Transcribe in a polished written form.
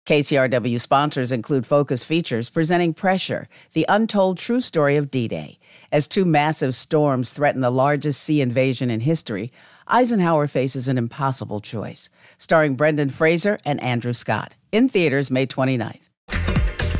KCRW sponsors include Focus Features presenting Pressure, the untold true story of D-Day. As two massive storms threaten the largest sea invasion in history, Eisenhower faces an impossible choice. Starring Brendan Fraser and Andrew Scott. In theaters May 29th.